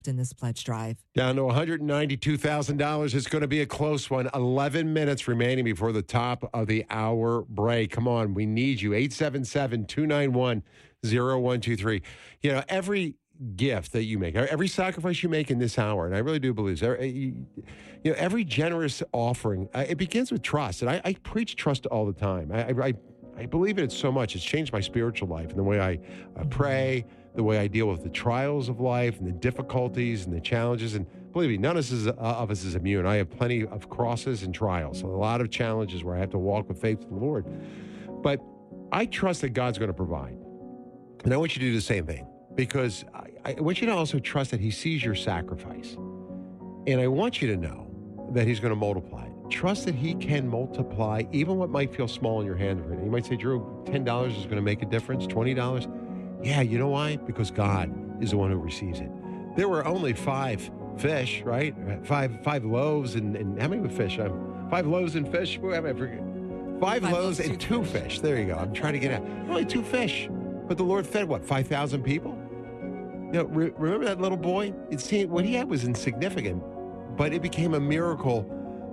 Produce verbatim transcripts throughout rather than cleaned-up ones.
in this pledge drive. Down to one hundred ninety-two thousand dollars. It's going to be a close one. eleven minutes remaining before the top of the hour break. Come on, we need you. eight seven seven, two nine one, zero one two three. You know, every gift that you make, every sacrifice you make in this hour, and I really do believe this, you know, every generous offering, it begins with trust. And I, I preach trust all the time. I, I, I believe in it so much. It's changed my spiritual life and the way I uh, pray, the way I deal with the trials of life and the difficulties and the challenges. And believe me, none of us is, uh, of us is immune. I have plenty of crosses and trials, a lot of challenges where I have to walk with faith to the Lord. But I trust that God's going to provide. And I want you to do the same thing, because I, I want you to also trust that he sees your sacrifice. And I want you to know that he's going to multiply it. Trust that he can multiply even what might feel small in your hand. You might say, Drew, ten dollars is going to make a difference, twenty dollars. Yeah, you know why? Because God is the one who receives it. There were only five fish, right? Five five loaves and, and how many fish? Um, five loaves and fish? I forget. Five, five loaves and two fish. fish. There you go. I'm trying to get out. Only two fish. But the Lord fed, what, five thousand people? You know, re- remember that little boy? It seemed what he had was insignificant, but it became a miracle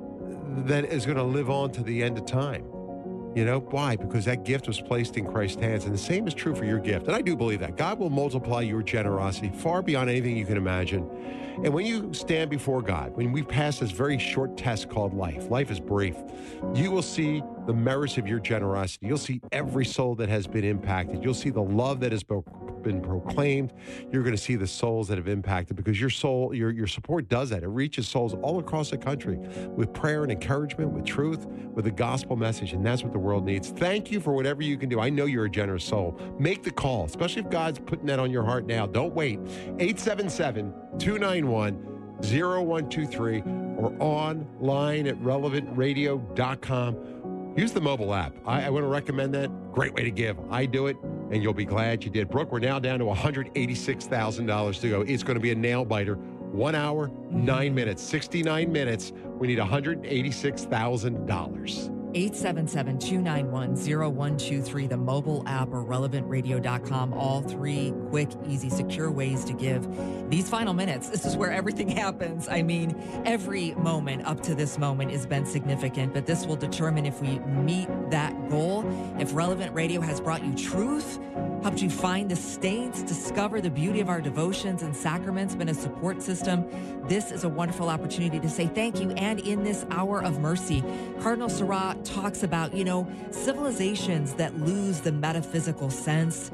that is going to live on to the end of time. You know, why? Because that gift was placed in Christ's hands. And the same is true for your gift. And I do believe that. God will multiply your generosity far beyond anything you can imagine. And when you stand before God, when we pass this very short test called life, life is brief, you will see the merits of your generosity. You'll see every soul that has been impacted. You'll see the love that has been proclaimed. You're going to see the souls that have impacted, because your soul, your, your support does that. It reaches souls all across the country with prayer and encouragement, with truth, with the gospel message. And that's what the world needs. Thank you for whatever you can do. I know you're a generous soul. Make the call, especially if God's putting that on your heart now. Don't wait. eight seven seven, two nine one, zero one two three or online at relevant radio dot com. Use the mobile app. I, I want to recommend that. Great way to give. I do it, and you'll be glad you did. Brooke, we're now down to one hundred eighty-six thousand dollars to go. It's going to be a nail biter. One hour, nine minutes, sixty-nine minutes. We need one hundred eighty-six thousand dollars. eight seven seven, two nine one, zero one two three, the mobile app, or relevant radio dot com. All three quick, easy, secure ways to give. These final minutes, this is where everything happens. I mean, every moment up to this moment has been significant, but this will determine if we meet that goal. If Relevant Radio has brought you truth, helped you find the states, discover the beauty of our devotions and sacraments, been a support system, this is a wonderful opportunity to say thank you. And in this hour of mercy, Cardinal Sarah talks about, you know, civilizations that lose the metaphysical sense.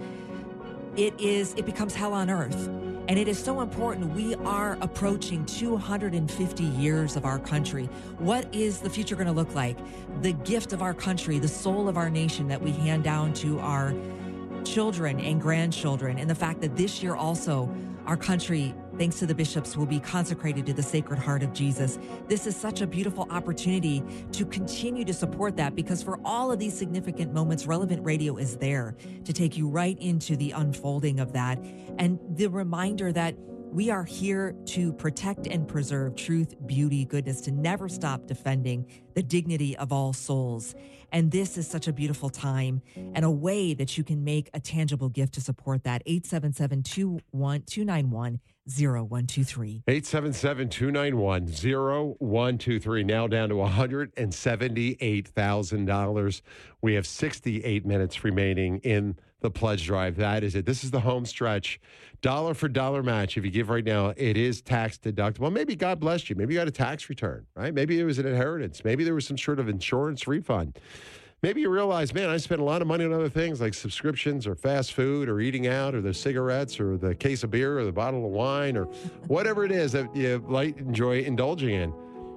It is, it becomes hell on earth. And it is so important. We are approaching two hundred fifty years of our country. What is the future going to look like? The gift of our country, the soul of our nation that we hand down to our children and grandchildren. And the fact that this year also, our country, thanks to the bishops, will be consecrated to the Sacred Heart of Jesus. This is such a beautiful opportunity to continue to support that, because for all of these significant moments, Relevant Radio is there to take you right into the unfolding of that. And the reminder that we are here to protect and preserve truth, beauty, goodness, to never stop defending the dignity of all souls. And this is such a beautiful time and a way that you can make a tangible gift to support that. eight seven seven, two nine one, zero one two three. eight seven seven, two nine one, zero one two three. Now down to one hundred seventy-eight thousand dollars. We have sixty-eight minutes remaining in the pledge drive. That is it. This is the home stretch. Dollar for dollar match. If you give right now, it is tax deductible. Maybe God blessed you. Maybe you got a tax return, right? Maybe it was an inheritance. Maybe there was some sort of insurance refund. Maybe you realize, man, I spent a lot of money on other things like subscriptions or fast food or eating out or the cigarettes or the case of beer or the bottle of wine or whatever it is that you like, enjoy indulging in.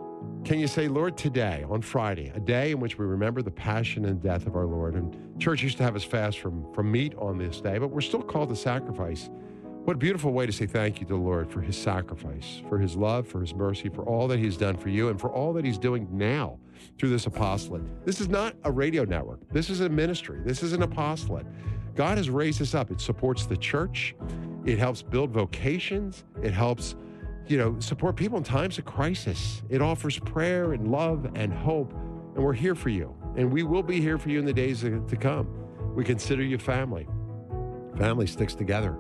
Can you say, Lord, today, on Friday, a day in which we remember the passion and death of our Lord? And church used to have us fast from, from meat on this day, but we're still called to sacrifice. What a beautiful way to say thank you to the Lord for his sacrifice, for his love, for his mercy, for all that he's done for you, and for all that he's doing now through this apostolate. This is not a radio network. This is a ministry. This is an apostolate. God has raised us up. It supports the church. It helps build vocations. It helps, you know, support people in times of crisis. It offers prayer and love and hope. And we're here for you. And we will be here for you in the days to come. We consider you family. Family sticks together.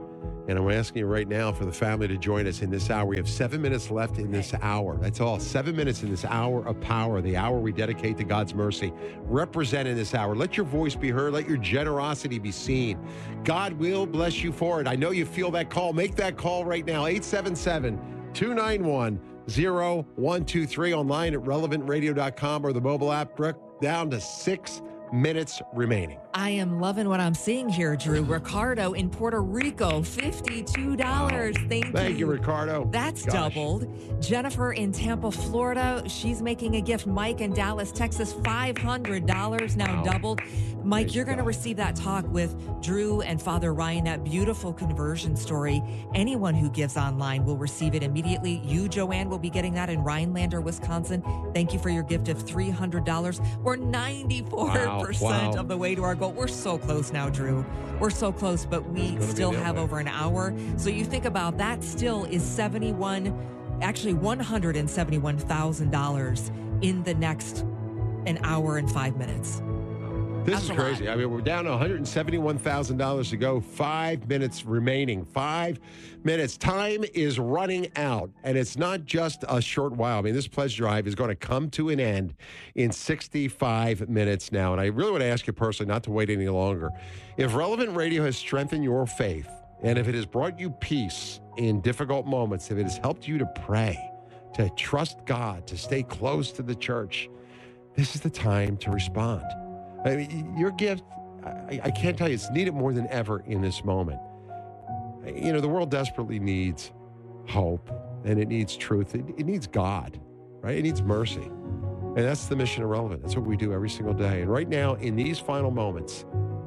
And I'm asking you right now for the family to join us in this hour. We have seven minutes left in this hour. That's all. Seven minutes in this hour of power, the hour we dedicate to God's mercy. Represent in this hour. Let your voice be heard. Let your generosity be seen. God will bless you for it. I know you feel that call. Make that call right now. eight seven seven, two nine one, zero one two three. Online at relevant radio dot com or the mobile app. Brooke, down to six minutes remaining. I am loving what I'm seeing here, Drew. Ricardo in Puerto Rico, fifty-two dollars. Wow. Thank you. Thank you, Ricardo. That's Gosh. doubled. Jennifer in Tampa, Florida, she's making a gift. Mike in Dallas, Texas, five hundred dollars, now wow. doubled. Mike, Praise you're going to receive that talk with Drew and Father Ryan, that beautiful conversion story. Anyone who gives online will receive it immediately. You, Joanne, will be getting that in Rhinelander, Wisconsin. Thank you for your gift of three hundred dollars. We're ninety-four percent wow. of the way to our goal. We're so close now, Drew. We're so close, but we still have way. over an hour. So you think about that, still is seventy-one, actually one hundred seventy-one thousand dollars in the next an hour and five minutes. This That's is crazy. Lot. I mean, we're down to one hundred seventy-one thousand dollars to go. Five minutes remaining. Five minutes. Time is running out. And it's not just a short while. I mean, this pledge drive is going to come to an end in sixty-five minutes now. And I really want to ask you personally not to wait any longer. If Relevant Radio has strengthened your faith, and if it has brought you peace in difficult moments, if it has helped you to pray, to trust God, to stay close to the church, this is the time to respond. I mean, your gift, I, I can't tell you, it's needed more than ever in this moment. You know, the world desperately needs hope, and it needs truth. It, it needs God, right? It needs mercy. And that's the mission of Relevant. That's what we do every single day. And right now, in these final moments,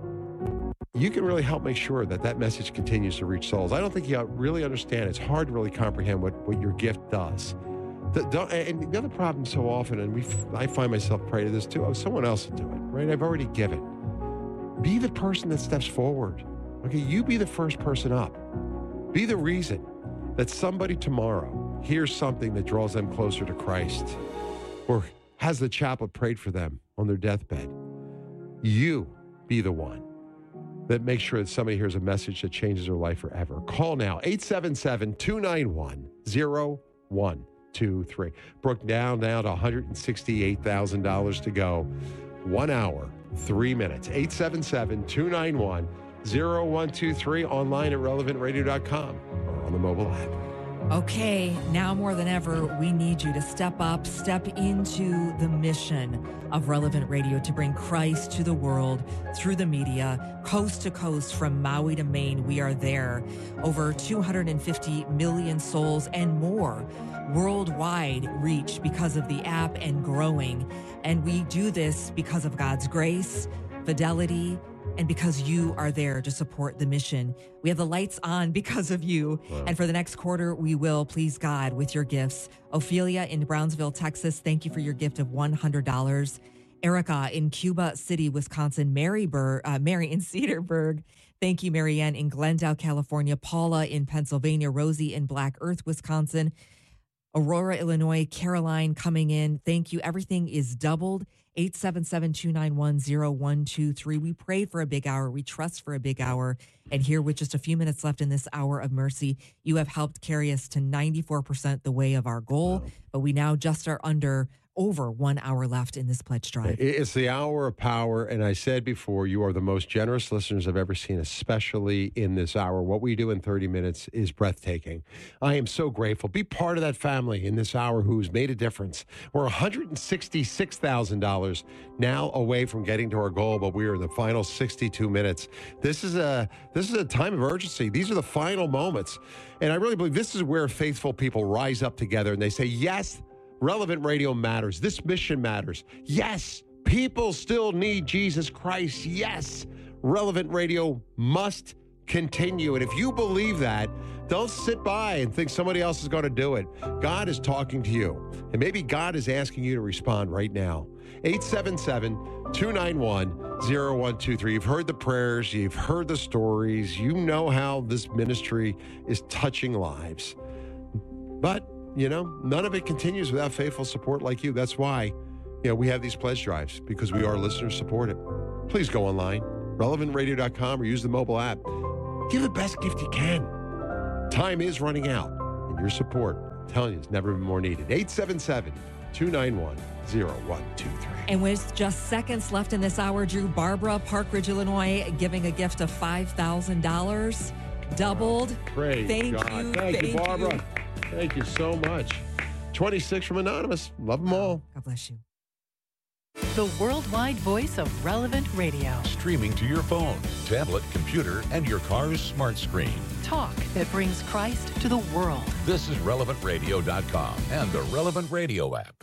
you can really help make sure that that message continues to reach souls. I don't think you really understand. It's hard to really comprehend what, what your gift does. The, don't, and the other problem so often, and we, I find myself praying to this too, oh, someone else will do it, right? I've already given. Be the person that steps forward. Okay, you be the first person up. Be the reason that somebody tomorrow hears something that draws them closer to Christ or has the chaplain prayed for them on their deathbed. You be the one that makes sure that somebody hears a message that changes their life forever. Call now, eight seven seven, two nine one, zero one two three. Brooke, down now to one hundred sixty-eight thousand dollars to go. One hour, three minutes. eight seven seven, two nine one, zero one two three. Online at relevant radio dot com or on the mobile app. Okay, now more than ever, we need you to step up, step into the mission of Relevant Radio to bring Christ to the world through the media, coast to coast, from Maui to Maine. We are there. Over two hundred fifty million souls and more worldwide reach because of the app and growing. And we do this because of God's grace, fidelity, and because you are there to support the mission. We have the lights on because of you. Wow. And for the next quarter, we will please God with your gifts. Ophelia in Brownsville, Texas, thank you for your gift of one hundred dollars. Erica in Cuba City, Wisconsin. Mary, Bur- uh, Mary in Cedarburg. Thank you, Marianne in Glendale, California. Paula in Pennsylvania. Rosie in Black Earth, Wisconsin. Aurora, Illinois. Caroline coming in. Thank you. Everything is doubled. eight seven seven, two nine one, zero one two three. We pray for a big hour. We trust for a big hour. And here, with just a few minutes left in this hour of mercy, you have helped carry us to ninety-four percent the way of our goal. Wow. But we now just are under over one hour left in this pledge drive. It's the hour of power. And I said before, you are the most generous listeners I've ever seen, especially in this hour. What we do in thirty minutes is breathtaking. I am so grateful. Be part of that family in this hour who's made a difference. We're one hundred sixty-six thousand dollars now away from getting to our goal, but we are in the final sixty-two minutes. This is a this is a time of urgency. These are the final moments. And I really believe this is where faithful people rise up together and they say, yes, Relevant Radio matters. This mission matters. Yes, people still need Jesus Christ. Yes, Relevant Radio must continue. And if you believe that, don't sit by and think somebody else is going to do it. God is talking to you. And maybe God is asking you to respond right now. eight seven seven, two nine one, zero one two three. You've heard the prayers. You've heard the stories. You know how this ministry is touching lives. But you know, none of it continues without faithful support like you. That's why, you know, we have these pledge drives, because we are listeners supported. Please go online, relevant radio dot com, or use the mobile app. Give the best gift you can. Time is running out, and your support, I'm telling you, has never been more needed. eight seven seven, two nine one, zero one two three. And with just seconds left in this hour, Drew, Barbara, Park Ridge, Illinois, giving a gift of five thousand dollars. Doubled. Praise Thank God. you. Thank, Thank you, Barbara. you. Thank you so much. twenty-six from Anonymous. Love them all. God bless you. The worldwide voice of Relevant Radio. Streaming to your phone, tablet, computer, and your car's smart screen. Talk that brings Christ to the world. This is relevant radio dot com and the Relevant Radio app.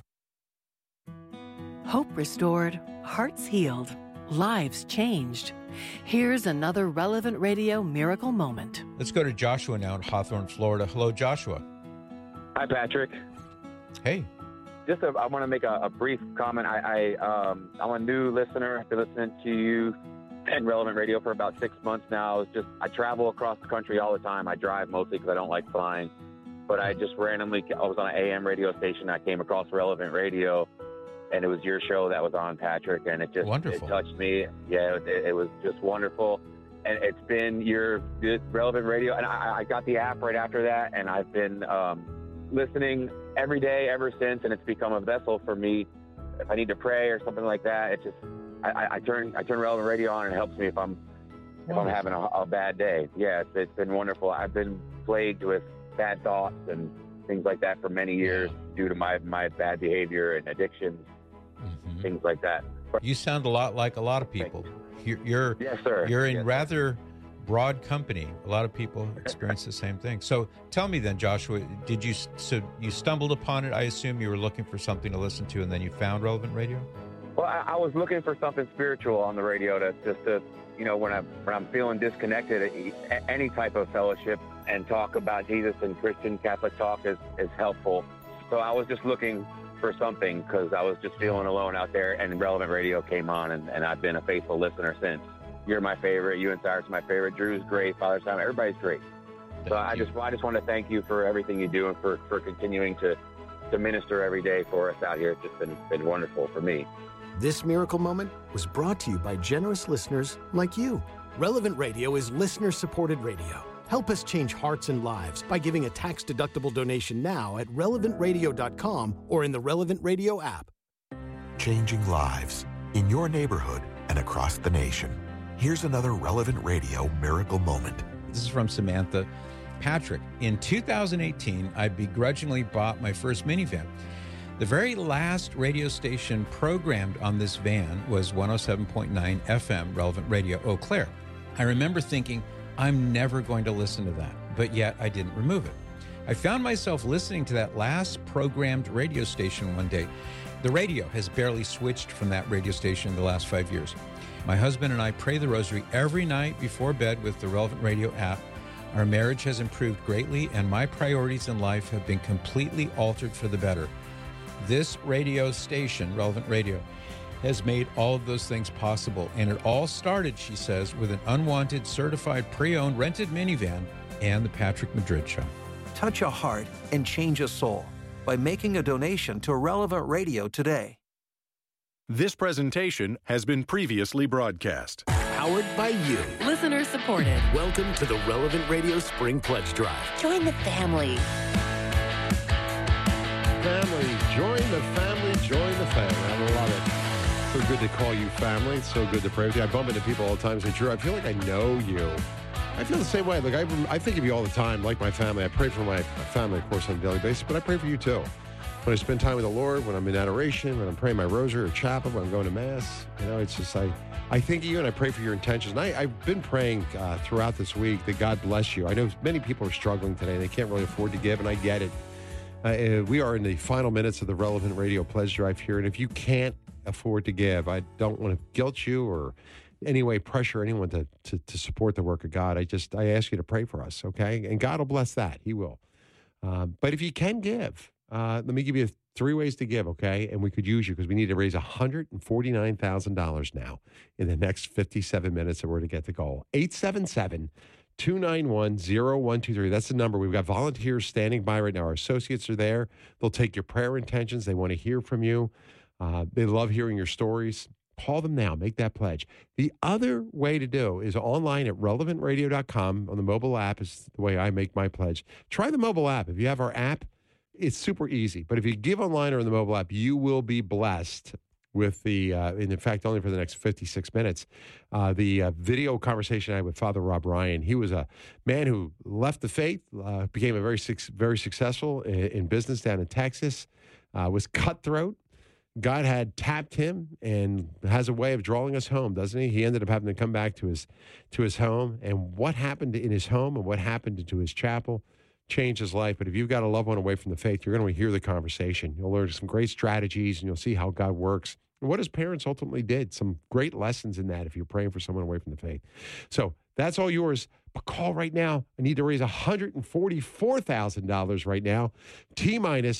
Hope restored, hearts healed, lives changed. Here's another Relevant Radio miracle moment. Let's go to Joshua now in Hawthorne, Florida. Hello, Joshua. Hi, Patrick. Hey. Just a, I want to make a, a brief comment. I, I um, I'm a new listener. I've been listening to you and Relevant Radio for about six months now. It's just I travel across the country all the time. I drive mostly because I don't like flying. But I just randomly, I was on an A M radio station. I came across Relevant Radio, and it was your show that was on, Patrick, and it just Wonderful. It touched me. Yeah, it, it was just wonderful. And it's been your Relevant Radio, and I, I got the app right after that, and I've been um, listening every day ever since, and it's become a vessel for me. If I need to pray or something like that, it just I, I, I turn I turn Relevant Radio on, and it helps me if I'm if I'm having a, a bad day. Yeah, it's, it's been wonderful. I've been plagued with bad thoughts and things like that for many years due to my my bad behavior and addictions, Mm-hmm. things like that. But, You sound a lot like a lot of people. You're you're, yes, sir. you're in Yes. rather broad company. A lot of people experience the same thing. So tell me then, Joshua, did you so you stumbled upon it? I assume you were looking for something to listen to, and then you found Relevant Radio. Well, I, I was looking for something spiritual on the radio to just to, you know, when I'm when I'm feeling disconnected, a- any type of fellowship and talk about Jesus and Christian Catholic talk is, is helpful. So I was just looking for something because I was just feeling alone out there, and Relevant Radio came on, and, and I've been a faithful listener since. You're my favorite. You and Cyrus are my favorite. Drew's great. Father Simon, everybody's great. So I you. just I just want to thank you for everything you do and for, for continuing to, to minister every day for us out here. It's just been, been wonderful for me. This miracle moment was brought to you by generous listeners like you. Relevant Radio is listener-supported radio. Help us change hearts and lives by giving a tax-deductible donation now at relevant radio dot com or in the Relevant Radio app. Changing lives in your neighborhood and across the nation. Here's another Relevant Radio miracle moment. This is from Samantha. Patrick, in two thousand eighteen, I begrudgingly bought my first minivan. The very last radio station programmed on this van was one oh seven point nine F M, Relevant Radio, Eau Claire. I remember thinking, I'm never going to listen to that, but yet I didn't remove it. I found myself listening to that last programmed radio station one day. The radio has barely switched from that radio station in the last five years. My husband and I pray the rosary every night before bed with the Relevant Radio app. Our marriage has improved greatly, and my priorities in life have been completely altered for the better. This radio station, Relevant Radio, has made all of those things possible. And it all started, she says, with an unwanted, certified, pre-owned, rented minivan and the Patrick Madrid Show. Touch a heart and change a soul by making a donation to Relevant Radio today. This presentation has been previously broadcast. Powered by you. Listener supported. Welcome to the Relevant Radio Spring Pledge Drive. Join the family. Family, join the family, join the family. I love it. So good to call you family. It's so good to pray with you. I bump into people all the time and say, Drew, I feel like I know you. I feel the same way. Like I, I think of you all the time, like my family. I pray for my, my family, of course, on a daily basis, but I pray for you too. When I spend time with the Lord, when I'm in adoration, when I'm praying my rosary or chapel, when I'm going to Mass, you know, it's just, I, I think of you and I pray for your intentions. And I, I've been praying uh, throughout this week that God bless you. I know many people are struggling today. They can't really afford to give, and I get it. Uh, we are in the final minutes of the Relevant Radio Pledge Drive here, and if you can't afford to give, I don't want to guilt you or any way pressure anyone to, to, to support the work of God. I just, I ask you to pray for us, okay? And God will bless that. He will. Uh, but if you can give, uh, let me give you three ways to give, okay? And we could use you because we need to raise one hundred forty-nine thousand dollars now in the next fifty-seven minutes that we're to get the goal. eight seven seven, two nine one, zero one two three. That's the number. We've got volunteers standing by right now. Our associates are there. They'll take your prayer intentions. They want to hear from you. Uh, they love hearing your stories. Call them now. Make that pledge. The other way to do is online at relevant radio dot com on the mobile app is the way I make my pledge. Try the mobile app. If you have our app, it's super easy. But if you give online or in the mobile app, you will be blessed with the, uh, and in fact, only for the next fifty-six minutes, uh, the uh, video conversation I had with Father Rob Ryan. He was a man who left the faith, uh, became a very, very successful in, in business down in Texas, uh, was cutthroat. God had tapped him and has a way of drawing us home, doesn't he? He ended up having to come back to his to his home. And what happened in his home and what happened to his chapel changed his life. But if you've got a loved one away from the faith, you're going to hear the conversation. You'll learn some great strategies and you'll see how God works and what his parents ultimately did. Some great lessons in that if you're praying for someone away from the faith. So that's all yours. But call right now. I need to raise one hundred forty-four thousand dollars right now. T-minus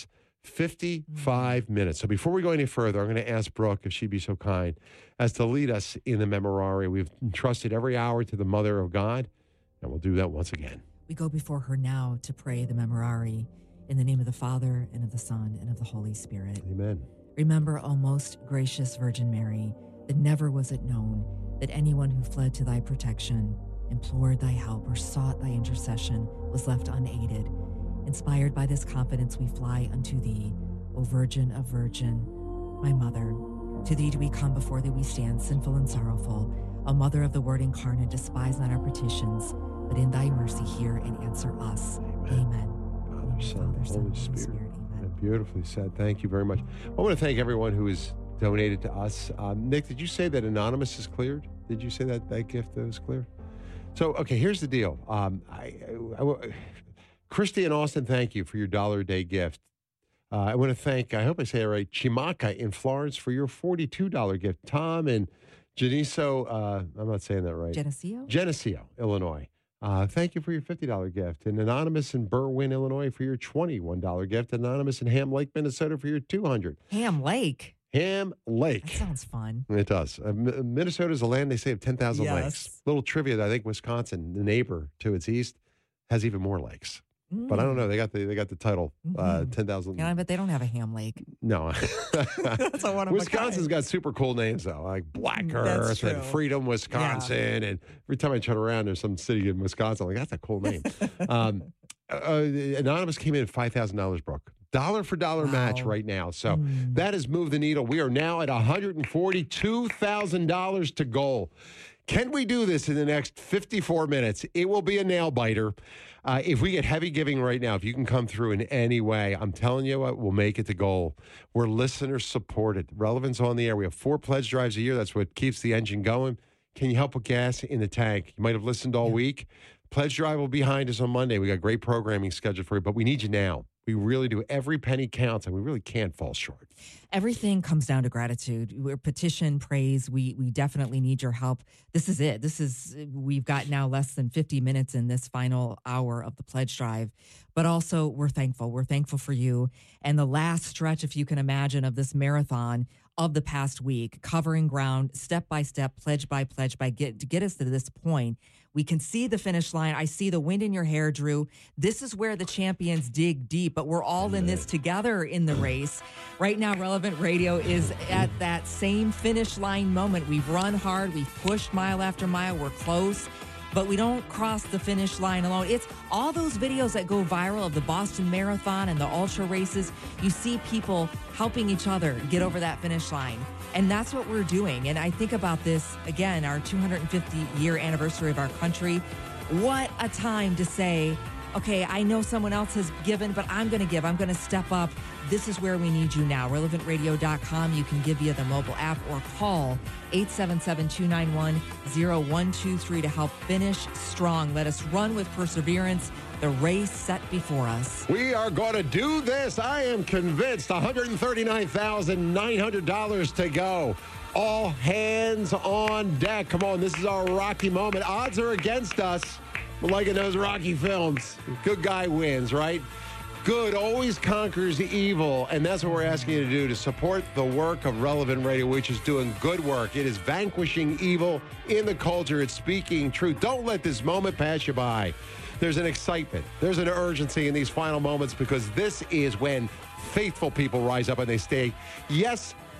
fifty-five minutes. So before we go any further, I'm going to ask Brooke, if she'd be so kind, as to lead us in the Memorare. We've entrusted every hour to the Mother of God, and we'll do that once again. We go before her now to pray the Memorare in the name of the Father, and of the Son, and of the Holy Spirit. Amen. Remember, O most gracious Virgin Mary, that never was it known that anyone who fled to thy protection, implored thy help, or sought thy intercession was left unaided. Inspired by this confidence, we fly unto thee, O Virgin of Virgin, my Mother. To thee do we come, before thee we stand, sinful and sorrowful. O Mother of the Word incarnate, despise not our petitions, but in thy mercy hear and answer us. Amen. Amen. Father, Son, Father, Son, Holy Spirit. Spirit. Amen. Beautifully said. Thank you very much. I want to thank everyone who has donated to us. Um, Nick, did you say that Anonymous is cleared? Did you say that that gift was cleared? So, okay, here's the deal. Um, I, I, I Christy and Austin, thank you for your dollar a day gift. Uh, I want to thank, I hope I say it right, Chimaka in Florence for your forty-two dollars gift. Tom and Geneseo, uh, I'm not saying that right. Geneseo? Geneseo, Illinois. Uh, thank you for your fifty dollars gift. And Anonymous in Berwyn, Illinois for your twenty-one dollars gift. Anonymous in Ham Lake, Minnesota for your two hundred dollars. Ham Lake? Ham Lake. That sounds fun. It does. Uh, M- Minnesota is a land, they say, of ten thousand Yes. lakes. Little trivia, I think Wisconsin, the neighbor to its east, has even more lakes. Mm. But I don't know. They got the they got the title uh, Mhm. ten thousand. Yeah, but they don't have a Ham Lake. No, That's a one of a Wisconsin's kind. got super cool names though, like Black Mm, that's Earth and true. Freedom, Wisconsin. And every time I turn around, there's some city in Wisconsin. I'm like, that's a cool name. um, uh, Anonymous came in at five thousand dollars, Brooke. Dollar for dollar match Wow. right now. So Mm. that has moved the needle. We are now at one hundred forty-two thousand dollars to goal. Can we do this in the next fifty-four minutes? It will be a nail biter. Uh, if we get heavy giving right now, if you can come through in any way, I'm telling you what, we'll make it to goal. We're listener supported. Relevance on the air. We have four pledge drives a year. That's what keeps the engine going. Can you help with gas in the tank? You might have listened all week. Pledge drive will be behind us on Monday. We got great programming scheduled for you, but we need you now. We really do. Every penny counts, and we really can't fall short. Everything comes down to gratitude. We're petition, praise. We we definitely need your help. This is it. This is, we've got now less than fifty minutes in this final hour of the pledge drive. But also, we're thankful. We're thankful for you. And the last stretch, if you can imagine, of this marathon of the past week, covering ground, step by step, pledge by pledge, by get to get us to this point. We can see the finish line. I see the wind in your hair, Drew. This is where the champions dig deep, but we're all in this together in the race. Right now, Relevant Radio is at that same finish line moment. We've run hard. We've pushed mile after mile. We're close, but we don't cross the finish line alone. It's all those videos that go viral of the Boston Marathon and the ultra races. You see people helping each other get over that finish line. And that's what we're doing. And I think about this, again, our two hundred fifty year anniversary of our country. What a time to say, okay, I know someone else has given, but I'm going to give. I'm going to step up. This is where we need you now. relevant radio dot com. You can give via the mobile app or call eight seven seven, two nine one, zero one two three to help finish strong. Let us run with perseverance the race set before us. We are going to do this. I am convinced. one hundred thirty-nine thousand nine hundred dollars to go. All hands on deck. Come on, this is our Rocky moment. Odds are against us. Like in those Rocky films. Good guy wins, right? Good always conquers evil, and that's what we're asking you to do, to support the work of Relevant Radio, which is doing good work. It is vanquishing evil in the culture. It's speaking truth. Don't let this moment pass you by. There's an excitement. There's an urgency in these final moments, because this is when faithful people rise up and they say, yes,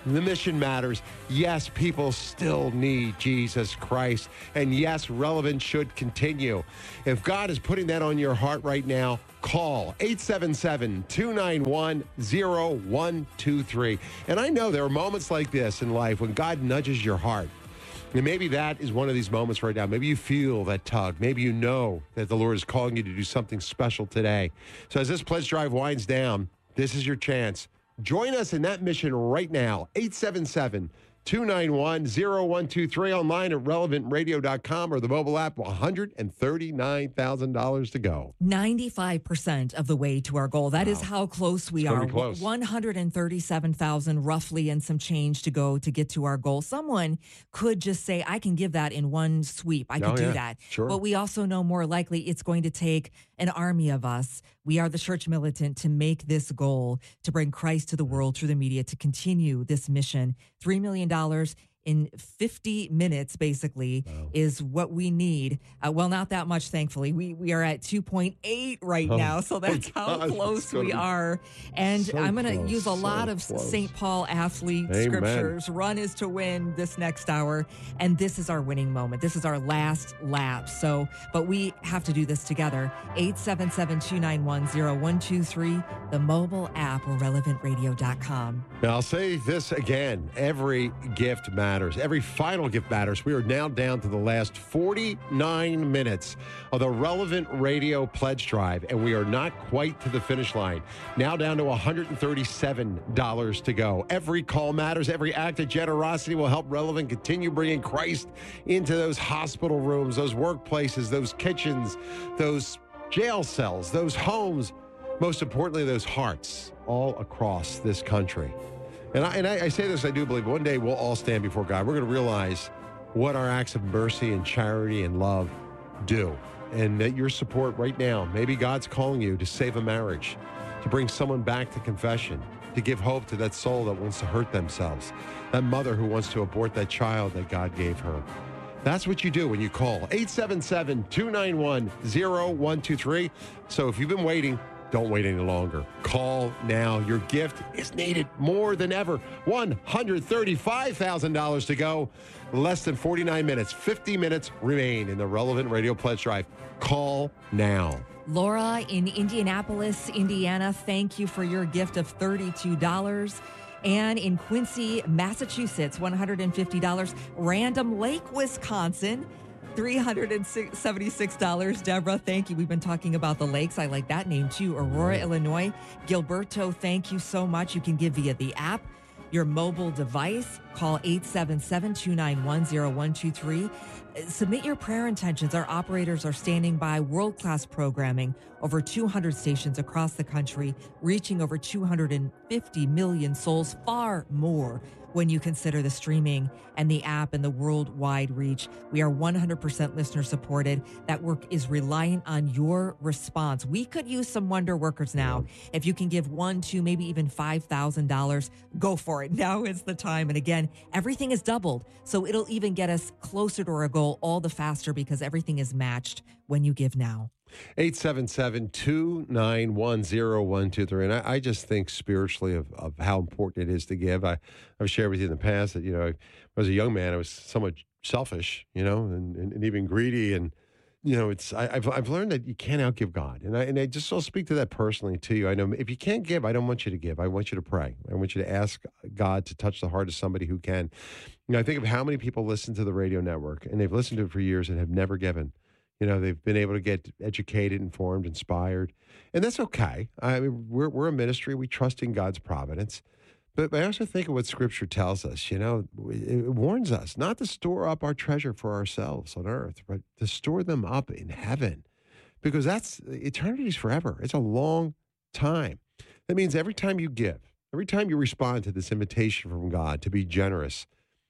the mission matters. Yes, people still need Jesus Christ. And yes, Relevant should continue. If God is putting that on your heart right now, call eight seven seven, two nine one, zero one two three. And I know there are moments like this in life when God nudges your heart. And maybe that is one of these moments right now. Maybe you feel that tug. Maybe you know that the Lord is calling you to do something special today. So as this pledge drive winds down, this is your chance. Join us in that mission right now. eight seven seven, two nine one, zero one two three, online at relevant radio dot com or the mobile app. one hundred thirty-nine thousand dollars to go. ninety-five percent of the way to our goal. That Wow. is how close we It's gonna are. be close. one hundred thirty-seven thousand roughly and some change to go to get to our goal. Someone could just say, I can give that in one sweep. I could Oh, do yeah. that. Sure. But we also know more likely it's going to take an army of us. We are the church militant to make this goal, to bring Christ to the world through the media, to continue this mission. three million dollars in fifty minutes, basically, Wow. is what we need. Uh, well, not that much, thankfully. We we are at two point eight right Oh, now, so my that's how God, close it's gonna we be are. And so I'm going to close, use a lot so of close. Saint Paul athlete Amen. scriptures. Run is to win this next hour, and this is our winning moment. This is our last lap. So, but we have to do this together. eight seven seven, two nine one, zero one two three, the mobile app, or relevant radio dot com. Now, I'll say this again. Every gift matters. Every final gift matters. We are now down to the last forty-nine minutes of the Relevant Radio Pledge Drive, and we are not quite to the finish line. Now down to one hundred thirty-seven dollars to go. Every call matters. Every act of generosity will help Relevant continue bringing Christ into those hospital rooms, those workplaces, those kitchens, those jail cells, those homes, most importantly, those hearts all across this country. And I, and I, I say this, I do believe one day we'll all stand before God. We're going to realize what our acts of mercy and charity and love do. And that your support right now, maybe God's calling you to save a marriage, to bring someone back to confession, to give hope to that soul that wants to hurt themselves, that mother who wants to abort that child that God gave her. That's what you do when you call eight seven seven, two nine one, zero one two three. So if you've been waiting, don't wait any longer. Call now. Your gift is needed more than ever. one hundred thirty-five thousand dollars to go. Less than forty-nine minutes. fifty minutes remain in the Relevant Radio Pledge Drive. Call now. Laura in Indianapolis, Indiana, thank you for your gift of thirty-two dollars. Anne in Quincy, Massachusetts, one hundred fifty dollars. Random Lake, Wisconsin, three hundred seventy-six dollars. Deborah, thank you. We've been talking about the lakes. I like that name too. Aurora, Illinois. Gilberto, thank you so much. You can give via the app, your mobile device. Call eight seven seven, two nine one, zero one two three. Submit your prayer intentions. Our operators are standing by. World-class programming, over two hundred stations across the country, reaching over two hundred fifty million souls, far more when you consider the streaming and the app and the worldwide reach. We are one hundred percent listener supported. That work is reliant on your response. We could use some wonder workers now. If you can give one, two, maybe even five thousand dollars, go for it. Now is the time. And again, everything is doubled. So it'll even get us closer to our goal all the faster because everything is matched when you give now. eight seven seven, two nine one, zero one two three. And I, I just think spiritually of, of how important it is to give. I, I've shared with you in the past that, you know, as a young man, I was somewhat selfish, you know, and, and, and even greedy. And, you know, it's I, I've I've learned that you can't outgive God. And I and I just will speak to that personally to you. I know if you can't give, I don't want you to give. I want you to pray. I want you to ask God to touch the heart of somebody who can. You know, I think of how many people listen to the radio network and they've listened to it for years and have never given. You know, they've been able to get educated, informed, inspired, and that's okay. I mean, we're we're a ministry. We trust in God's providence, but I also think of what Scripture tells us. You know, it warns us not to store up our treasure for ourselves on earth, but to store them up in heaven, because that's eternity's forever. It's a long time. That means every time you give, every time you respond to this invitation from God to be generous,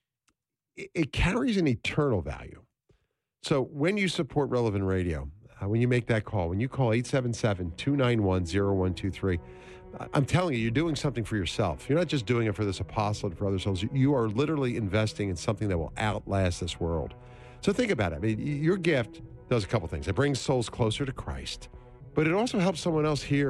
it, it carries an eternal value. So when you support Relevant Radio, uh, when you make that call, when you call eight seven seven, two nine one, zero one two three, I'm telling you, you're doing something for yourself. You're not just doing it for this apostle and for other souls. You are literally investing in something that will outlast this world. So think about it. I mean, your gift does a couple things. It brings souls closer to Christ, but it also helps someone else hear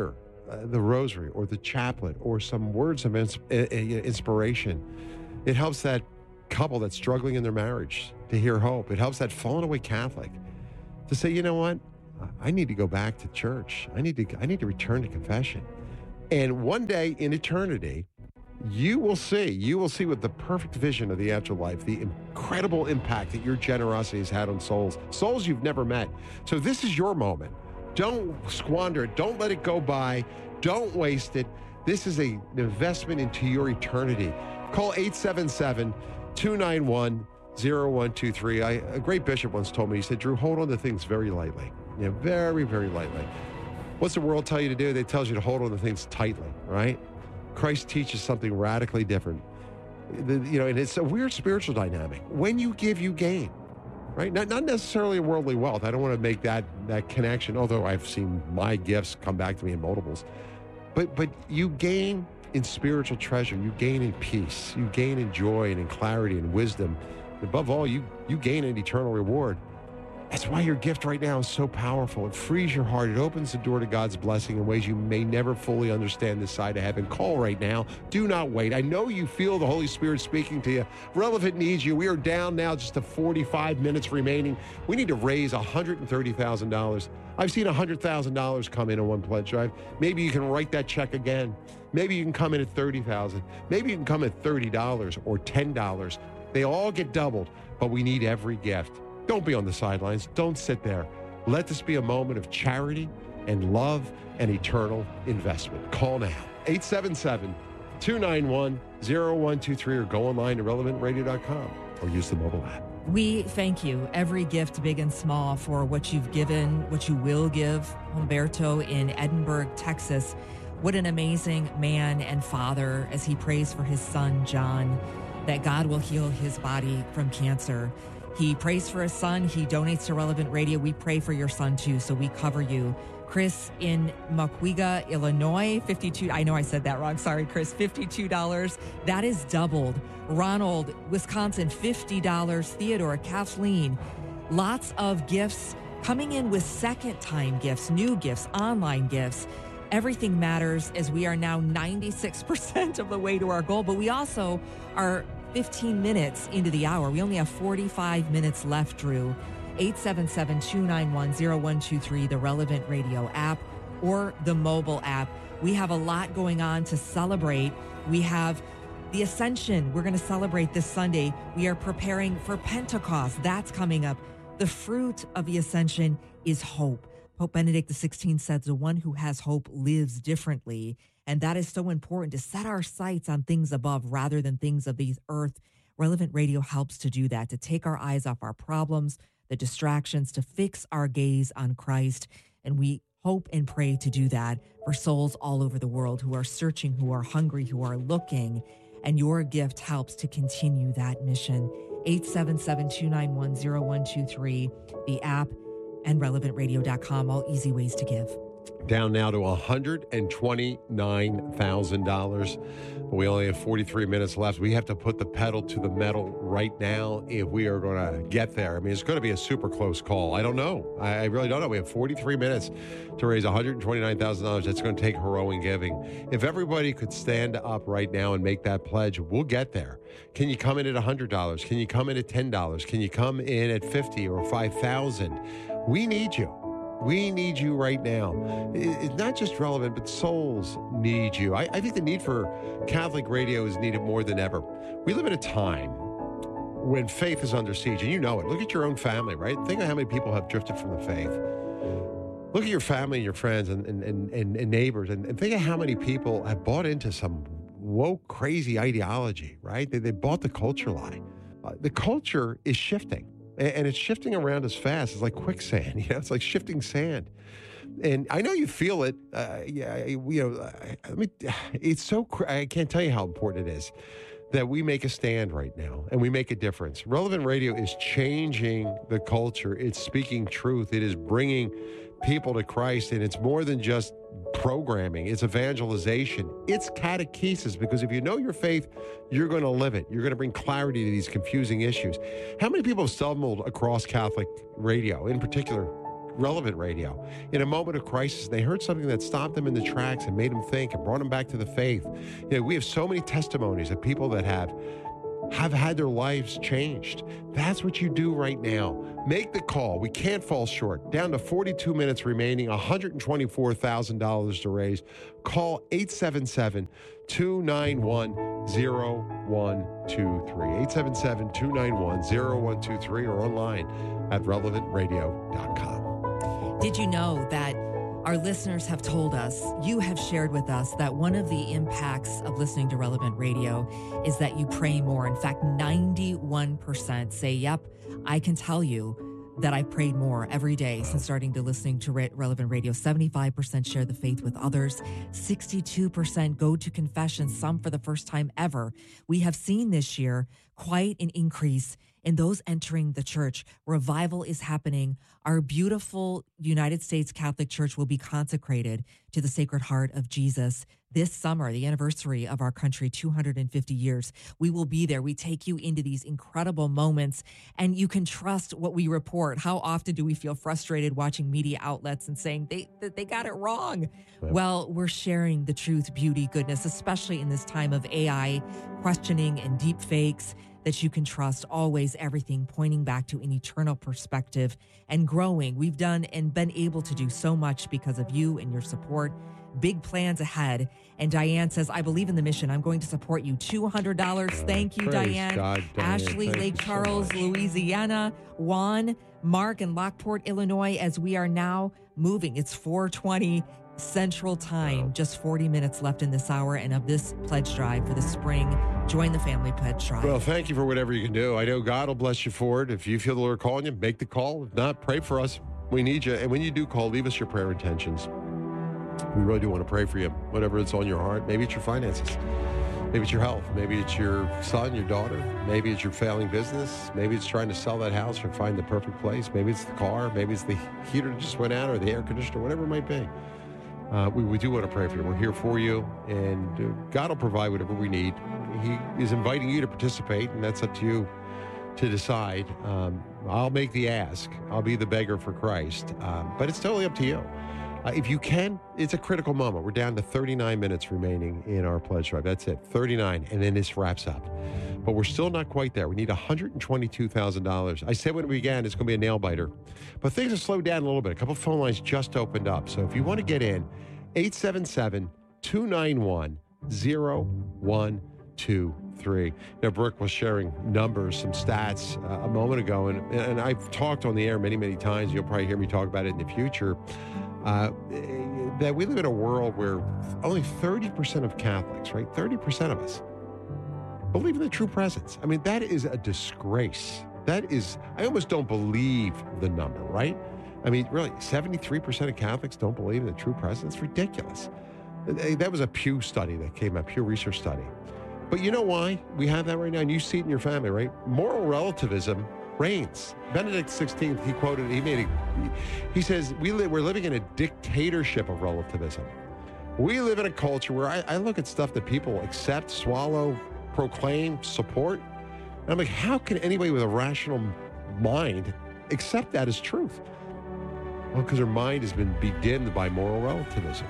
uh, the rosary or the chaplet or some words of ins- inspiration. It helps that couple that's struggling in their marriage to hear hope. It helps that fallen away Catholic to say, you know what? I need to go back to church. I need to I need to return to confession. And one day in eternity, you will see, you will see with the perfect vision of the afterlife, the incredible impact that your generosity has had on souls, souls you've never met. So this is your moment. Don't squander it. Don't let it go by. Don't waste it. This is a, an investment into your eternity. Call eight seven seven, two nine one, zero one two three. I, a great bishop once told me, he said, Drew, hold on to things very lightly. Yeah, very, very lightly. What's the world tell you to do? It tells you to hold on to things tightly, right? Christ teaches something radically different. The, you know, and it's a weird spiritual dynamic. When you give, you gain, right? Not, not necessarily worldly wealth. I don't want to make that, that connection, although I've seen my gifts come back to me in multiples. But, but you gain in spiritual treasure. You gain in peace. You gain in joy and in clarity and wisdom. Above all, you, you gain an eternal reward. That's why your gift right now is so powerful. It frees your heart. It opens the door to God's blessing in ways you may never fully understand this side of heaven. Call right now. Do not wait. I know you feel the Holy Spirit speaking to you. Relevant needs you. We are down now just to forty-five minutes remaining. We need to raise one hundred thirty thousand dollars. I've seen one hundred thousand dollars come in on one pledge drive. Maybe you can write that check again. Maybe you can come in at thirty thousand dollars. Maybe you can come at thirty dollars or ten dollars. They all get doubled, but we need every gift. Don't be on the sidelines. Don't sit there. Let this be a moment of charity and love and eternal investment. Call now. eight seven seven, two nine one, zero one two three or go online to relevant radio dot com or use the mobile app. We thank you, every gift, big and small, for what you've given, what you will give. Humberto in Edinburgh, Texas. What an amazing man and father as he prays for his son, John, that God will heal his body from cancer. He prays for his son. He donates to Relevant Radio. We pray for your son, too, so we cover you. Chris in Mukwega, Illinois, fifty-two dollars. I know I said that wrong. Sorry, Chris. fifty-two dollars. That is doubled. Ronald, Wisconsin, fifty dollars. Theodore, Kathleen. Lots of gifts coming in with second-time gifts, new gifts, online gifts. Everything matters as we are now ninety-six percent of the way to our goal, but we also are fifteen minutes into the hour. We only have forty-five minutes left, Drew. eight seven seven, two nine one, zero one two three, the Relevant Radio app or the mobile app. We have a lot going on to celebrate. We have the Ascension. We're going to celebrate this Sunday. We are preparing for Pentecost. That's coming up. The fruit of the Ascension is hope. Pope Benedict the sixteenth said, the one who has hope lives differently. And that is so important, to set our sights on things above rather than things of the earth. Relevant Radio helps to do that, to take our eyes off our problems, the distractions, to fix our gaze on Christ. And we hope and pray to do that for souls all over the world who are searching, who are hungry, who are looking. And your gift helps to continue that mission. eight seven seven, two nine one, zero one two three, the app, and relevant radio dot com, all easy ways to give. Down now to one hundred twenty-nine thousand dollars. We only have forty-three minutes left. We have to put the pedal to the metal right now if we are going to get there. I mean, it's going to be a super close call. I don't know. I really don't know. We have forty-three minutes to raise one hundred twenty-nine thousand dollars. That's going to take heroic giving. If everybody could stand up right now and make that pledge, we'll get there. Can you come in at one hundred dollars? Can you come in at ten dollars? Can you come in at fifty dollars or five thousand dollars? We need you. We need you right now. It's not just relevant, but souls need you. I, I think the need for Catholic radio is needed more than ever. We live in a time when faith is under siege, and you know it. Look at your own family, right? Think of how many people have drifted from the faith. Look at your family and your friends and, and, and, and neighbors, and, and think of how many people have bought into some woke, crazy ideology, right? They, they bought the culture lie. Uh, the culture is shifting. And it's shifting around as fast. It's like quicksand. You know, it's like shifting sand. And I know you feel it. Uh, yeah, you know, I mean, it's so. I can't tell you how important it is that we make a stand right now and we make a difference. Relevant Radio is changing the culture. It's speaking truth. It is bringing people to Christ, and it's more than just programming. It's evangelization. It's catechesis, because if you know your faith, you're going to live it. You're going to bring clarity to these confusing issues. How many people have stumbled across Catholic radio, in particular Relevant Radio in a moment of crisis. They heard something that stopped them in the tracks and made them think and brought them back to the faith. You know, we have so many testimonies of people that have have had their lives changed. That's what you do right now. Make the call. We can't fall short. Down to forty-two minutes remaining, one hundred twenty-four thousand dollars to raise. Call eight seven seven, two nine one, zero one two three. eight seven seven, two nine one, zero one two three or online at relevant radio dot com. Did you know that our listeners have told us, you have shared with us, that one of the impacts of listening to Relevant Radio is that you pray more. In fact, ninety-one percent say, yep, I can tell you that I prayed more every day since starting to listening to Re- Relevant Radio. seventy-five percent share the faith with others. sixty-two percent go to confession, some for the first time ever. We have seen this year quite an increase in those entering the church. Revival is happening. Our beautiful United States Catholic Church will be consecrated to the Sacred Heart of Jesus this summer, the anniversary of our country, two hundred fifty years. We will be there. We take you into these incredible moments, and you can trust what we report. How often do we feel frustrated watching media outlets and saying they they got it wrong? Yep. Well, we're sharing the truth, beauty, goodness, especially in this time of A I questioning and deep fakes, that you can trust always, everything pointing back to an eternal perspective and growing. We've done and been able to do so much because of you and your support. Big plans ahead. And Diane says, I believe in the mission. I'm going to support you. two hundred dollars. Thank you, Diane. God, Diane. Ashley, Thank Lake so Charles, much. Louisiana. Juan, Mark, and Lockport, Illinois, as we are now moving. It's four twenty Central Time. Wow. Just forty minutes left in this hour and of this pledge drive for the spring. Join the family pledge drive. Well, thank you for whatever you can do. I know God will bless you for it. If you feel the Lord calling you, make the call. If not, pray for us. We need you. And when you do call, leave us your prayer intentions. We really do want to pray for you, whatever it's on your heart. Maybe it's your finances. Maybe it's your health. Maybe it's your son, your daughter. Maybe it's your failing business. Maybe it's trying to sell that house or find the perfect place. Maybe it's the car. Maybe it's the heater that just went out or the air conditioner, whatever it might be. Uh, we, we do want to pray for you. We're here for you, and uh, God will provide whatever we need. He is inviting you to participate, and that's up to you to decide. Um, I'll make the ask. I'll be the beggar for Christ, um, but it's totally up to you. Uh, if you can, it's a critical moment. We're down to thirty-nine minutes remaining in our pledge drive. That's it, thirty-nine, and then this wraps up. But we're still not quite there. We need one hundred twenty-two thousand dollars. I said when we began, it's going to be a nail biter. But things have slowed down a little bit. A couple of phone lines just opened up. So if you want to get in, eight seven seven, two nine one, zero one two three. Now, Brooke was sharing numbers, some stats uh, a moment ago, and, and I've talked on the air many, many times. You'll probably hear me talk about it in the future. Uh, that we live in a world where only thirty percent of Catholics, right, thirty percent of us, believe in the true presence. I mean, that is a disgrace. That is, I almost don't believe the number, right? I mean, really, seventy-three percent of Catholics don't believe in the true presence. It's ridiculous. That was a Pew study that came out, Pew Research study. But you know why we have that right now? And you see it in your family, right? Moral relativism reigns. Benedict the sixteenth, he quoted, he made a, he says, we live, we're living in a dictatorship of relativism. We live in a culture where I, I look at stuff that people accept, swallow, proclaim, support. And I'm like, how can anybody with a rational mind accept that as truth? Well, because their mind has been bedimmed by moral relativism.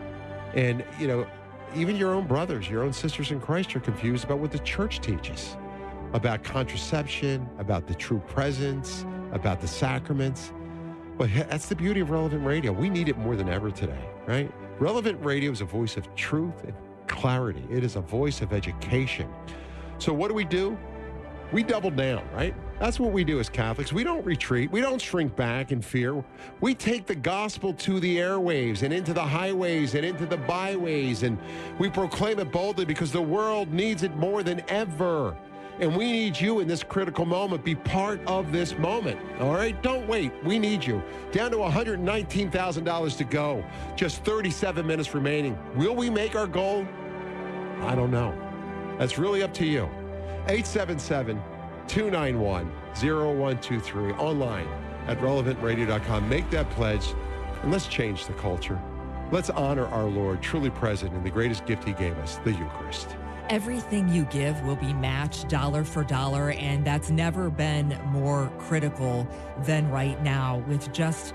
And, you know, even your own brothers, your own sisters in Christ are confused about what the church teaches about contraception, about the true presence, about the sacraments. But that's the beauty of Relevant Radio. We need it more than ever today, right? Relevant Radio is a voice of truth and clarity. It is a voice of education. So what do we do? We double down, right? That's what we do as Catholics. We don't retreat. We don't shrink back in fear. We take the gospel to the airwaves and into the highways and into the byways, and we proclaim it boldly because the world needs it more than ever. And we need you in this critical moment. Be part of this moment, all right? Don't wait. We need you. Down to one hundred nineteen thousand dollars to go. Just thirty-seven minutes remaining. Will we make our goal? I don't know. That's really up to you. eight seven seven, two nine one, zero one two three. Online at relevant radio dot com. Make that pledge, and let's change the culture. Let's honor our Lord, truly present in the greatest gift he gave us, the Eucharist. Everything you give will be matched dollar for dollar, and that's never been more critical than right now with just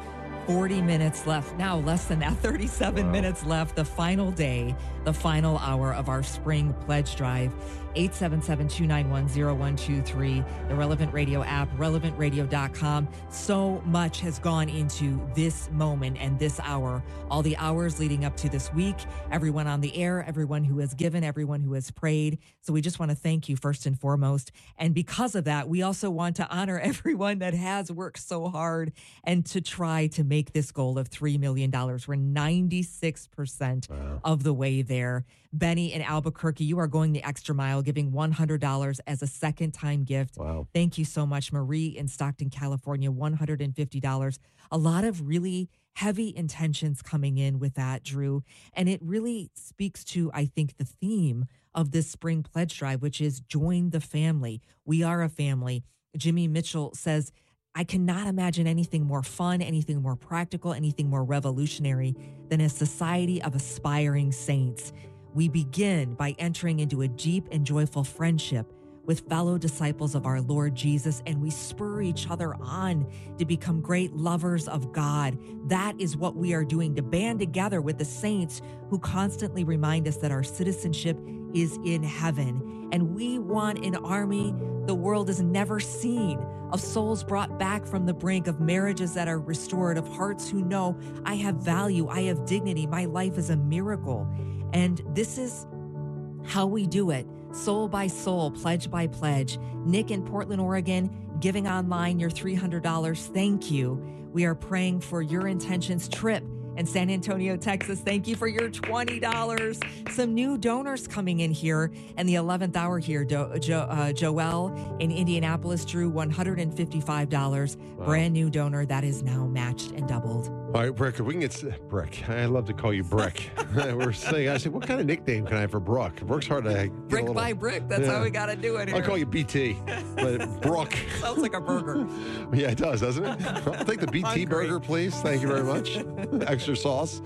forty minutes left. Now, less than that, thirty-seven Wow. minutes left. The final day, the final hour of our spring pledge drive. eight seven seven, two nine one, zero one two three, the Relevant Radio app, relevant radio dot com. So much has gone into this moment and this hour, all the hours leading up to this week, everyone on the air, everyone who has given, everyone who has prayed. So we just want to thank you first and foremost. And because of that, we also want to honor everyone that has worked so hard and to try to make this goal of three million dollars. We're ninety-six percent Wow. of the way there. Benny in Albuquerque, you are going the extra mile, giving one hundred dollars as a second time gift. Wow. Thank you so much. Marie in Stockton, California, one hundred fifty dollars. A lot of really heavy intentions coming in with that, Drew. And it really speaks to, I think, the theme of this spring pledge drive, which is join the family. We are a family. Jimmy Mitchell says, I cannot imagine anything more fun, anything more practical, anything more revolutionary than a society of aspiring saints. We begin by entering into a deep and joyful friendship with fellow disciples of our Lord Jesus, and we spur each other on to become great lovers of God. That is what we are doing, to band together with the saints who constantly remind us that our citizenship is in heaven. And we want an army the world has never seen, of souls brought back from the brink, of marriages that are restored, of hearts who know I have value, I have dignity, my life is a miracle. And this is how we do it, soul by soul, pledge by pledge. Nick in Portland, Oregon, giving online your three hundred dollars. Thank you. We are praying for your intentions. Trip in San Antonio, Texas, thank you for your twenty dollars. Some new donors coming in here in the eleventh hour here. Do, jo, uh, Joel in Indianapolis drew one hundred fifty-five dollars. Wow. Brand new donor that is now matched and doubled. All right, Brick, we can get Brick. I love to call you Brick. We're saying, I said, what kind of nickname can I have for Brooke? Brooke's hard to get Brick a little, by brick. That's yeah. how we got to do it here. I'll call you B T, but Brooke. Sounds like a burger. Yeah, it does, doesn't it? I'll take the B T Hungry. burger, please. Thank you very much. Extra sauce.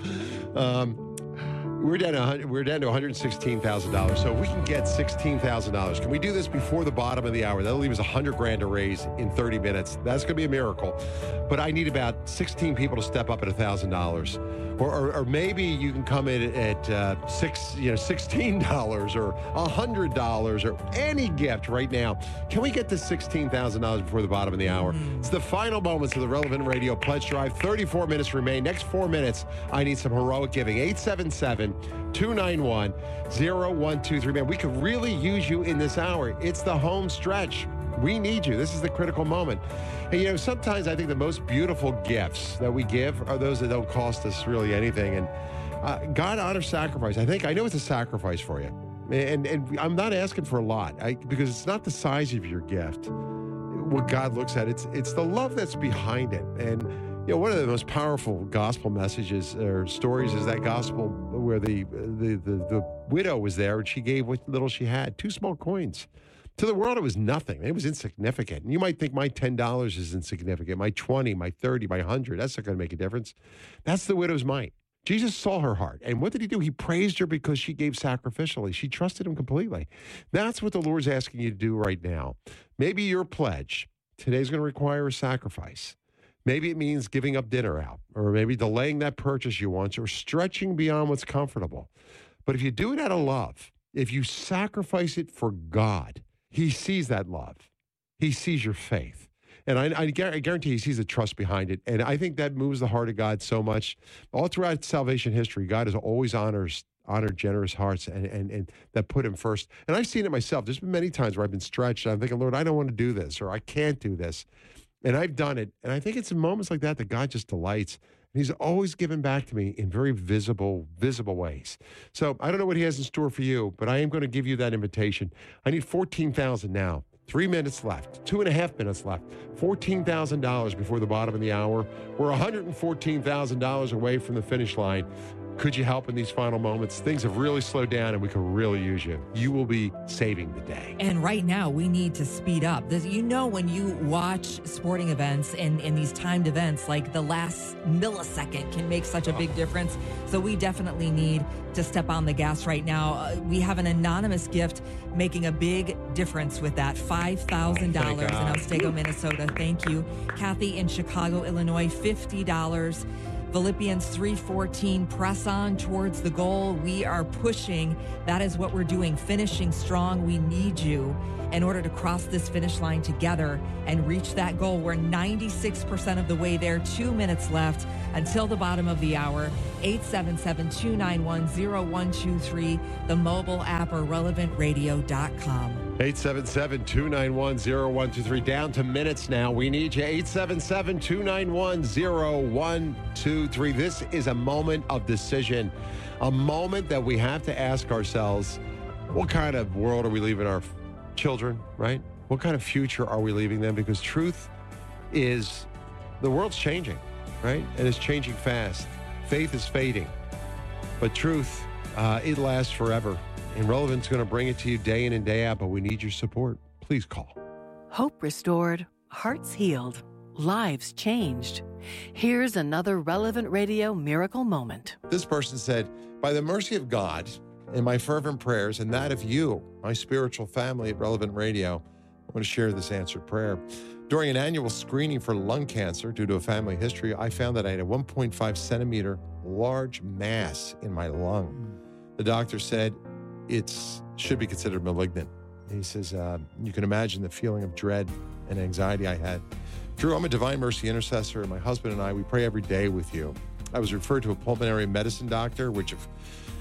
Um, we're down to one hundred, we're down to one hundred sixteen thousand dollars. So if we can get sixteen thousand dollars, can we do this before the bottom of the hour? That'll leave us one hundred grand to raise in thirty minutes. That's going to be a miracle. But I need about sixteen people to step up at one thousand dollars. Or, or, or maybe you can come in at uh, six, you know, sixteen dollars or one hundred dollars or any gift right now. Can we get to sixteen thousand dollars before the bottom of the hour? Mm. It's the final moments of the Relevant Radio Pledge Drive. thirty-four minutes remain. Next four minutes, I need some heroic giving. eight seven seven, two nine one, zero one two three. Man, we could really use you in this hour. It's the home stretch. We need you. This is the critical moment. And, you know, sometimes I think the most beautiful gifts that we give are those that don't cost us really anything. And uh, God honors sacrifice. I think I know it's a sacrifice for you. And and I'm not asking for a lot I, because it's not the size of your gift. What God looks at, it's it's the love that's behind it. And, you know, one of the most powerful gospel messages or stories is that gospel where the the the, the widow was there and she gave what little she had, two small coins. To the world, it was nothing. It was insignificant. And you might think my ten dollars is insignificant, my twenty, my thirty, my one hundred. That's not going to make a difference. That's the widow's mite. Jesus saw her heart. And what did he do? He praised her because she gave sacrificially. She trusted him completely. That's what the Lord's asking you to do right now. Maybe your pledge today's going to require a sacrifice. Maybe it means giving up dinner out, or maybe delaying that purchase you want, or stretching beyond what's comfortable. But if you do it out of love, if you sacrifice it for God, he sees that love. He sees your faith. And I, I guarantee he sees the trust behind it. And I think that moves the heart of God so much. All throughout salvation history, God has always honors, honored generous hearts and, and, and that put him first. And I've seen it myself. There's been many times where I've been stretched. And I'm thinking, Lord, I don't want to do this, or I can't do this. And I've done it. And I think it's in moments like that that God just delights. And he's always given back to me in very visible, visible ways. So I don't know what he has in store for you, but I am going to give you that invitation. I need fourteen thousand dollars now. Three minutes left. Two and a half minutes left. fourteen thousand dollars before the bottom of the hour. We're one hundred fourteen thousand dollars away from the finish line. Could you help in these final moments? Things have really slowed down and we can really use you. You will be saving the day. And right now, we need to speed up. This, you know, when you watch sporting events and, and these timed events, like the last millisecond can make such a big difference. So we definitely need to step on the gas right now. Uh, we have an anonymous gift making a big difference with that. five thousand dollars Oh, in Otsego, Minnesota. Thank you. Kathy in Chicago, Illinois, fifty dollars. Philippians three fourteen, press on towards the goal. We are pushing. That is what we're doing, finishing strong. We need you in order to cross this finish line together and reach that goal. We're ninety-six percent of the way there, two minutes left until the bottom of the hour. eight seven seven, two nine one, zero one two three, the mobile app or relevant radio dot com. eight seven seven, two nine one, zero one two three. Down to minutes now. We need you. eight seven seven, two nine one, zero one two three. This is a moment of decision, a moment that we have to ask ourselves, what kind of world are we leaving our children, right? What kind of future are we leaving them? Because truth is the world's changing, right? And it's changing fast. Faith is fading. But truth, uh, it lasts forever. And Relevant's going to bring it to you day in and day out, but we need your support. Please call. Hope restored, hearts healed, lives changed. Here's another Relevant Radio miracle moment. This person said, by the mercy of God and my fervent prayers and that of you, my spiritual family at Relevant Radio, I want to share this answered prayer. During an annual screening for lung cancer due to a family history, I found that I had a one point five centimeter large mass in my lung. The doctor said it should be considered malignant. He says, uh, you can imagine the feeling of dread and anxiety I had. Drew, I'm a Divine Mercy intercessor, and my husband and I, we pray every day with you. I was referred to a pulmonary medicine doctor, which of,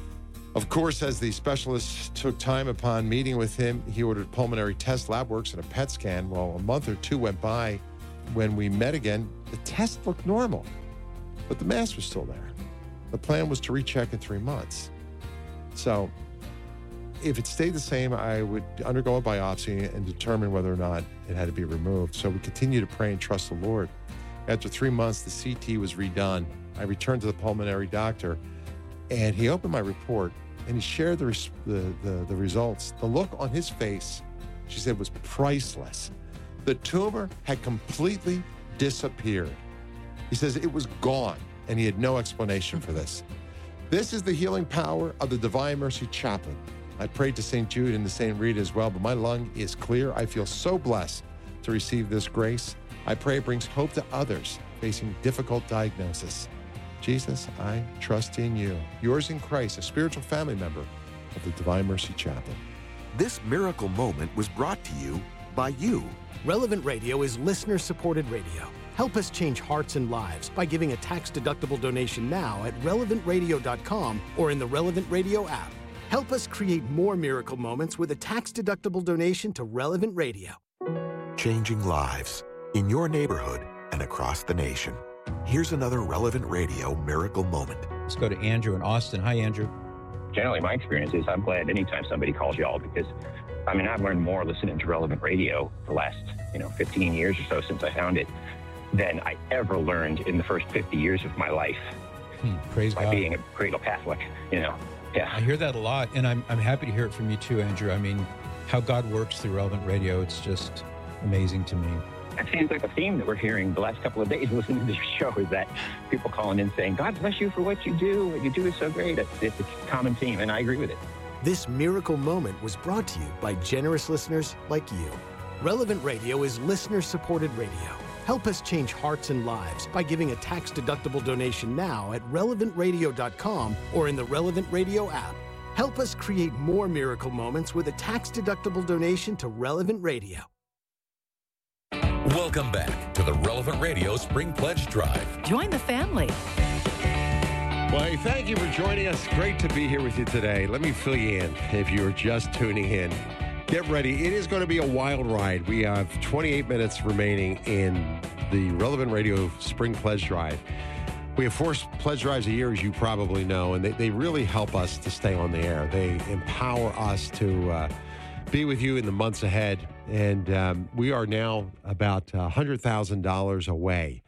of course, as the specialist took time upon meeting with him, he ordered pulmonary test, lab works, and a P E T scan. Well, a month or two went by. When we met again, the test looked normal, but the mass was still there. The plan was to recheck in three months. So if it stayed the same, I would undergo a biopsy and determine whether or not it had to be removed. So we continue to pray and trust the Lord. After three months, the C T was redone. I returned to the pulmonary doctor, and he opened my report, and he shared the, res- the, the, the results. The look on his face, she said, was priceless. The tumor had completely disappeared. He says it was gone, and he had no explanation for this. This is the healing power of the Divine Mercy Chaplain. I prayed to Saint Jude and to Saint Rita as well, but my lung is clear. I feel so blessed to receive this grace. I pray it brings hope to others facing difficult diagnosis. Jesus, I trust in you. Yours in Christ, a spiritual family member of the Divine Mercy Chaplain. This miracle moment was brought to you by you. Relevant Radio is listener-supported radio. Help us change hearts and lives by giving a tax-deductible donation now at relevant radio dot com or in the Relevant Radio app. Help us create more miracle moments with a tax-deductible donation to Relevant Radio. Changing lives in your neighborhood and across the nation. Here's another Relevant Radio miracle moment. Let's go to Andrew in Austin. Hi, Andrew. Generally, my experience is I'm glad anytime somebody calls y'all because, I mean, I've learned more listening to Relevant Radio the last, you know, fifteen years or so since I found it than I ever learned in the first fifty years of my life. Hmm, praise by God. being a cradle Catholic, you know. Yeah. I hear that a lot, and I'm I'm happy to hear it from you too, Andrew. I mean, how God works through Relevant Radio, it's just amazing to me. It seems like a theme that we're hearing the last couple of days listening to this show is that people calling in saying, God bless you for what you do. What you do is so great. It's, it's a common theme, and I agree with it. This miracle moment was brought to you by generous listeners like you. Relevant Radio is listener-supported radio. Help us change hearts and lives by giving a tax-deductible donation now at relevant radio dot com or in the Relevant Radio app. Help us create more miracle moments with a tax-deductible donation to Relevant Radio. Welcome back to the Relevant Radio Spring Pledge Drive. Join the family. Well, hey, thank you for joining us. Great to be here with you today. Let me fill you in if you're just tuning in. Get ready. It is going to be a wild ride. We have twenty-eight minutes remaining in the Relevant Radio Spring Pledge Drive. We have four pledge drives a year, as you probably know, and they, they really help us to stay on the air. They empower us to uh, be with you in the months ahead. And um, we are now about one hundred thousand dollars away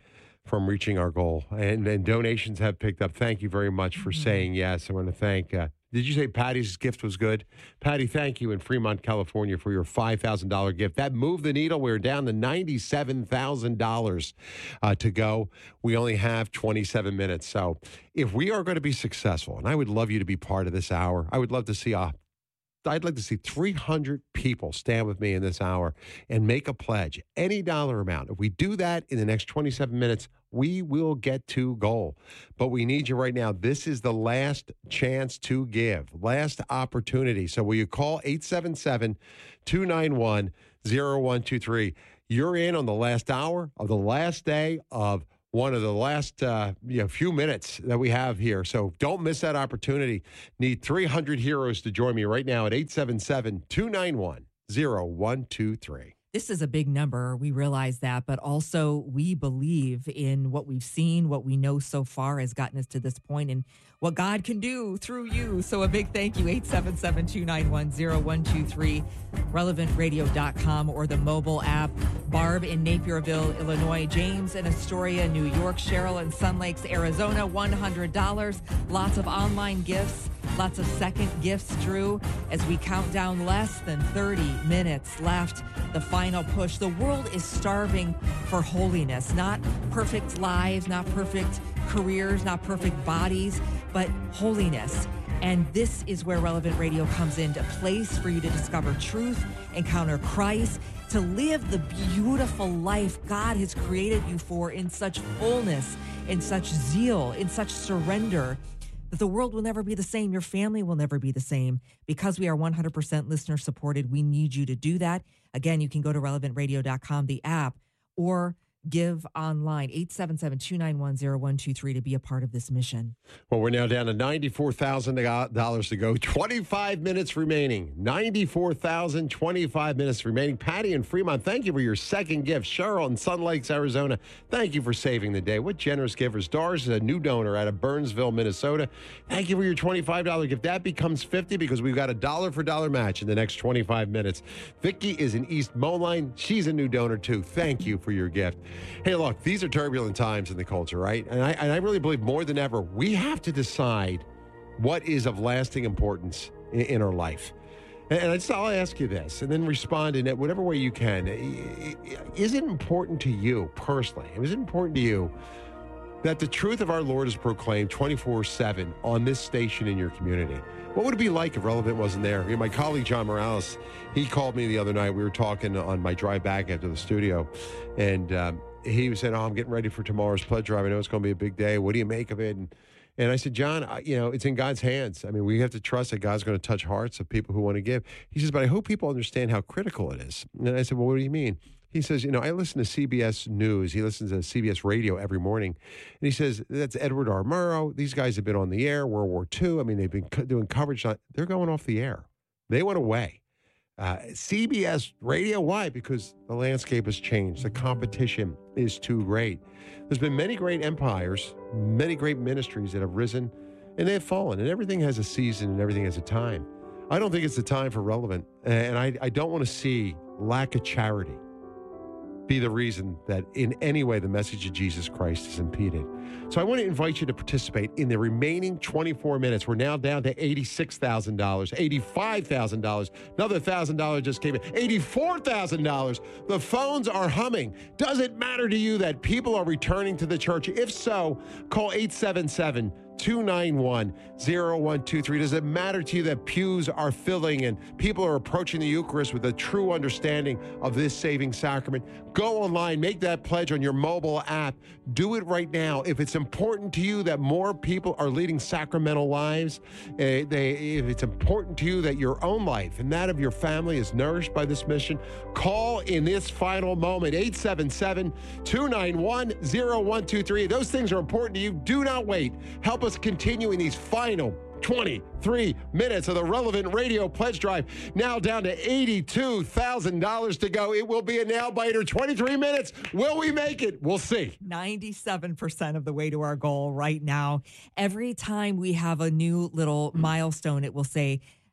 from reaching our goal. And, and donations have picked up. Thank you very much for mm-hmm. saying yes. I want to thank, uh, did you say Patty's gift was good? Patty, thank you in Fremont, California for your five thousand dollars gift. That moved the needle. We're down to ninety-seven thousand dollars uh, to go. We only have twenty-seven minutes. So if we are going to be successful, and I would love you to be part of this hour, I would love to see a I'd like to see three hundred people stand with me in this hour and make a pledge, any dollar amount. If we do that in the next twenty-seven minutes, we will get to goal. But we need you right now. This is the last chance to give, last opportunity. So will you call eight seven seven, two nine one, zero one two three? You're in on the last hour of the last day of one of the last uh, you know, few minutes that we have here. So don't miss that opportunity. Need three hundred heroes to join me right now at eight seven seven, two nine one, zero one two three. This is a big number. We realize that, but also we believe in what we've seen, what we know so far has gotten us to this point, and what God can do through you. So a big thank you, eight seven seven, two nine one, zero one two three, relevant radio dot com, or the mobile app. Barb in Napierville, Illinois, James in Astoria, New York, Cheryl in Sun Lakes, Arizona, one hundred dollars. Lots of online gifts, lots of second gifts, Drew, as we count down less than thirty minutes left. The final push. The world is starving for holiness, not perfect lives, not perfect careers, not perfect bodies, but holiness. And this is where Relevant Radio comes into place for you to discover truth, encounter Christ, to live the beautiful life God has created you for in such fullness, in such zeal, in such surrender, that the world will never be the same. Your family will never be the same. Because we are one hundred percent listener supported, we need you to do that. Again, you can go to relevant radio dot com, the app, or give online, eight seven seven, two nine one, zero one two three, to be a part of this mission. Well, we're now down to ninety-four thousand dollars to go. twenty-five minutes remaining. ninety-four thousand dollars, twenty-five minutes remaining. Patty in Fremont, thank you for your second gift. Cheryl in Sun Lakes, Arizona, thank you for saving the day. What generous givers. Doris is a new donor out of Burnsville, Minnesota. Thank you for your twenty-five dollars gift. That becomes fifty dollars because we've got a dollar for dollar match in the next twenty-five minutes. Vicky is in East Moline. She's a new donor, too. Thank you for your gift. Hey, look, these are turbulent times in the culture, right? And I, and I really believe more than ever, we have to decide what is of lasting importance in, in our life. And, and I just, I'll ask you this, and then respond in whatever way you can. Is it important to you personally? Is it important to you that the truth of our Lord is proclaimed twenty-four seven on this station in your community? What would it be like if Relevant wasn't there? You know, my colleague, John Morales, he called me the other night. We were talking on my drive back after the studio, and um, he was saying, oh, I'm getting ready for tomorrow's pledge drive. I know it's going to be a big day. What do you make of it? And, and I said, John, I, you know, it's in God's hands. I mean, we have to trust that God's going to touch hearts of people who want to give. He says, but I hope people understand how critical it is. And I said, well, what do you mean? He says, you know, I listen to C B S News. He listens to C B S Radio every morning. And he says, that's Edward R. Murrow. These guys have been on the air, World War Two. I mean, they've been co- doing coverage. On, they're going off the air. They went away. Uh, C B S Radio, why? Because the landscape has changed. The competition is too great. There's been many great empires, many great ministries that have risen, and they have fallen. And everything has a season and everything has a time. I don't think it's the time for Relevant. And I, I don't want to see lack of charity be the reason that in any way the message of Jesus Christ is impeded. So I want to invite you to participate in the remaining twenty-four minutes. We're now down to eighty-six thousand dollars, eighty-five thousand dollars. Another one thousand dollars just came in. eighty-four thousand dollars. The phones are humming. Does it matter to you that people are returning to the church? If so, call eight seven seven, two nine one, zero one two three. Does it matter to you that pews are filling and people are approaching the Eucharist with a true understanding of this saving sacrament? Go online, make that pledge on your mobile app. Do it right now. If it's important to you that more people are leading sacramental lives, uh, they, if it's important to you that your own life and that of your family is nourished by this mission, call in this final moment, eight seven seven, two nine one, zero one two three. Those things are important to you. Do not wait. Help us continue in these final twenty-three minutes of the Relevant Radio Pledge Drive. Now down to eighty-two thousand dollars to go. It will be a nail-biter. twenty-three minutes. Will we make it? We'll see. ninety-seven percent of the way to our goal right now. Every time we have a new little milestone, it will say,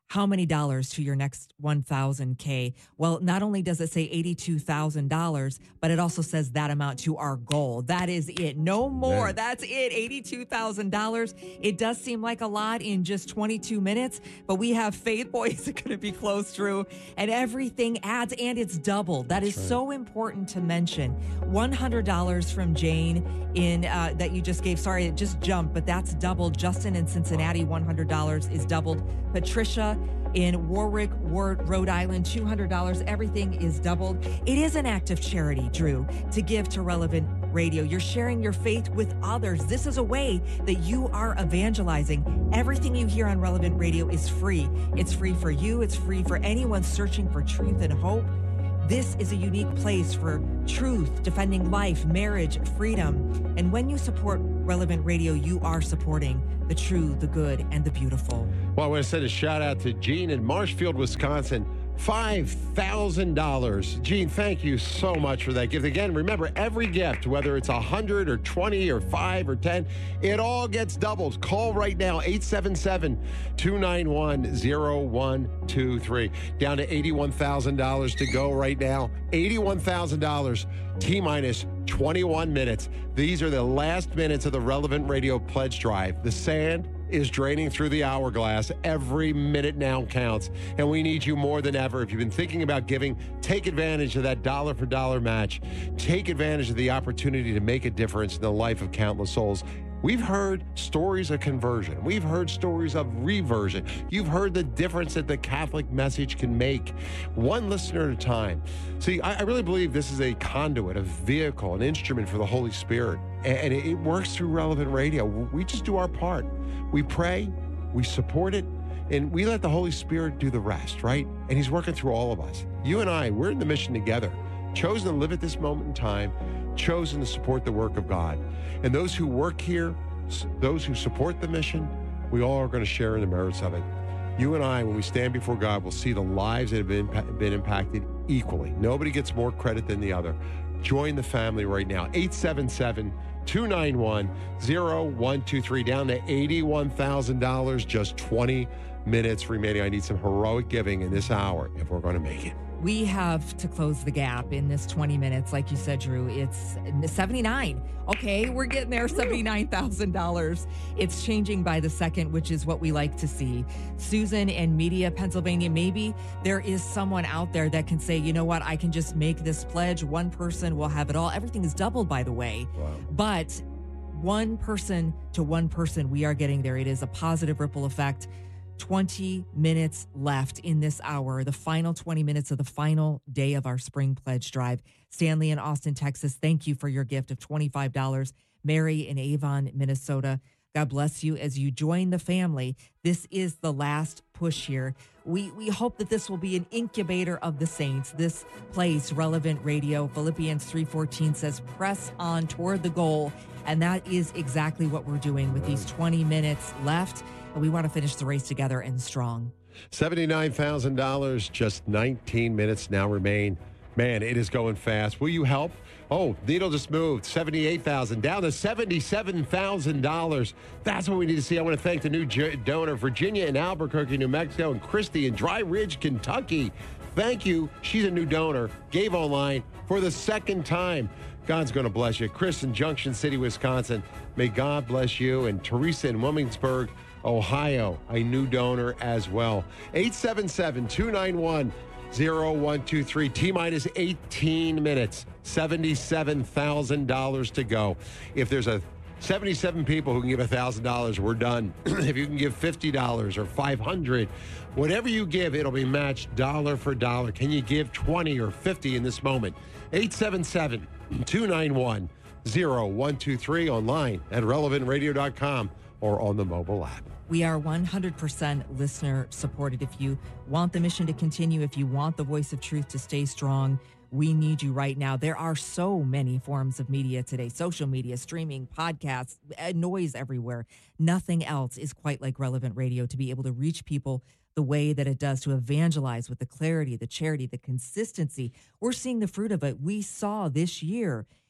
how many dollars to your next one thousand K? Well, not only does it say eighty-two thousand dollars, but it also says that amount to our goal. That is it. No more. Man. That's it. eighty-two thousand dollars. It does seem like a lot in just twenty-two minutes, but we have faith, boy, is it going to be close through, and everything adds, and it's doubled. That is That's right. so important to mention. one hundred dollars from Jane in uh, that you just gave. Sorry, it just jumped, but that's doubled. Justin in Cincinnati, one hundred dollars is doubled. Patricia in Warwick, Rhode Island, two hundred dollars. Everything is doubled. It is an act of charity, Drew, to give to Relevant Radio. You're sharing your faith with others. This is a way that you are evangelizing. Everything you hear on Relevant Radio is free. It's free for you. It's free for anyone searching for truth and hope. This is a unique place for truth, defending life, marriage, freedom. And when you support Relevant Radio, you are supporting the true, the good, and the beautiful. Well, I want to send a shout out to Gene in Marshfield, Wisconsin. five thousand dollars. Gene, thank you so much for that gift. Again, remember, every gift, whether it's one hundred or twenty or five or ten, it all gets doubled. Call right now, eight seven seven, two nine one, zero one two three. Down to eighty-one thousand dollars to go right now. eighty-one thousand dollars, T-minus twenty-one minutes. These are the last minutes of the Relevant Radio Pledge Drive. The sand is draining through the hourglass. Every minute now counts, and we need you more than ever. If you've been thinking about giving, take advantage of that dollar for dollar match. Take advantage of the opportunity to make a difference in the life of countless souls. We've heard stories of conversion. We've heard stories of reversion. You've heard the difference that the Catholic message can make, one listener at a time. See, I, I really believe this is a conduit, a vehicle, an instrument for the Holy Spirit, and, and it, it works through Relevant Radio. We just do our part. We pray, we support it, and we let the Holy Spirit do the rest, right? And he's working through all of us. You and I, we're in the mission together, chosen to live at this moment in time, chosen to support the work of God. And those who work here, those who support the mission, we all are going to share in the merits of it. You and I, when we stand before God, will see the lives that have been, been impacted equally. Nobody gets more credit than the other. Join the family right now. eight seven seven, two nine one, zero one two three. Down to eighty-one thousand dollars, just twenty minutes remaining. I need some heroic giving in this hour if we're going to make it. We have to close the gap in this twenty minutes. Like you said, Drew, it's seventy-nine. Okay, we're getting there, seventy-nine thousand dollars. It's changing by the second, which is what we like to see. Susan in Media, Pennsylvania, maybe there is someone out there that can say, you know what, I can just make this pledge. One person will have it all. Everything is doubled, by the way. Wow. But one person to one person, we are getting there. It is a positive ripple effect. twenty minutes left in this hour, the final twenty minutes of the final day of our spring pledge drive. Stanley in Austin, Texas, thank you for your gift of twenty-five dollars. Mary in Avon, Minnesota, God bless you as you join the family. This is the last push here. We we hope that this will be an incubator of the saints. This place, Relevant Radio, Philippians three fourteen says, press on toward the goal. And that is exactly what we're doing with these twenty minutes left. And we want to finish the race together and strong. seventy-nine thousand dollars, just nineteen minutes now remain. Man, it is going fast. Will you help? Oh, needle just moved. seventy-eight thousand dollars down to seventy-seven thousand dollars. That's what we need to see. I want to thank the new donor, Virginia in Albuquerque, New Mexico, and Christy in Dry Ridge, Kentucky. Thank you. She's a new donor. Gave online for the second time. God's going to bless you. Chris in Junction City, Wisconsin. May God bless you. And Teresa in Williamsburg, Ohio, a new donor as well. eight seven seven, two nine one, zero one two three. T-minus eighteen minutes. seventy-seven thousand dollars to go. If there's a seventy-seven people who can give one thousand dollars, we're done. If you can give fifty dollars or five hundred dollars, whatever you give, it'll be matched dollar for dollar. Can you give twenty or fifty in this moment? eight seven seven, two nine one, zero one two three, online at relevant radio dot com or on the mobile app. We are one hundred percent listener supported. If you want the mission to continue, if you want the voice of truth to stay strong, we need you right now. There are so many forms of media today, social media, streaming, podcasts, noise everywhere. Nothing else is quite like Relevant Radio to be able to reach people the way that it does, to evangelize with the clarity, the charity, the consistency. We're seeing the fruit of it. We saw this year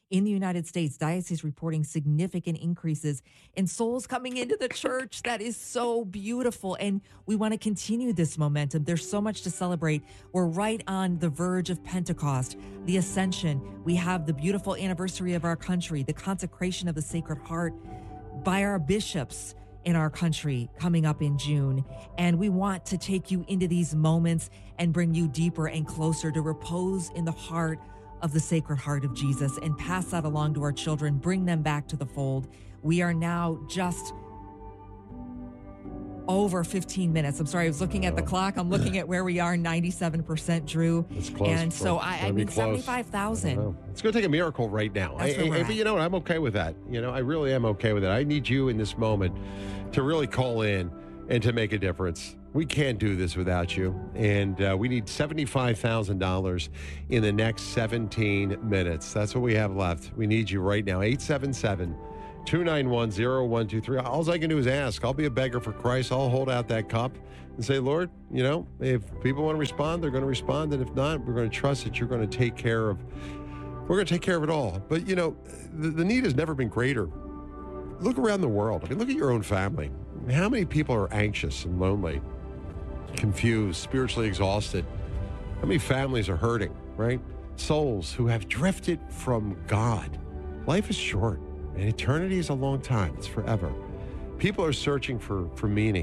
in the United States, diocese reporting significant increases in souls coming into the church. That is so beautiful. And we want to continue this momentum. There's so much to celebrate. We're right on the verge of Pentecost, the Ascension. We have the beautiful anniversary of our country, the consecration of the Sacred Heart by our bishops in our country coming up in June. And we want to take you into these moments and bring you deeper and closer to repose in the heart of the Sacred Heart of Jesus and pass that along to our children, bring them back to the fold. We are now just over fifteen minutes. I'm sorry, I was looking at the clock. I'm looking at where we are, ninety-seven percent, Drew. It's close. And so I, I mean, seventy-five thousand. It's going to take a miracle right now. I, That's where we're I, at. but you know what? I'm okay with that. You know, I really am okay with it. I need you in this moment to really call in and to make a difference. We can't do this without you. And uh, we need seventy-five thousand dollars in the next seventeen minutes. That's what we have left. We need you right now. eight seven seven, two nine one, zero one two three. All I can do is ask. I'll be a beggar for Christ. I'll hold out that cup and say, Lord, you know, if people want to respond, they're going to respond. And if not, we're going to trust that you're going to take care of, we're going to take care of it all. But, you know, the, the need has never been greater. Look around the world. I mean, look at your own family. How many people are anxious and lonely, confused, spiritually exhausted? How many families are hurting, right? Souls who have drifted from God. Life is short, and eternity is a long time. It's forever. People are searching for, for meaning.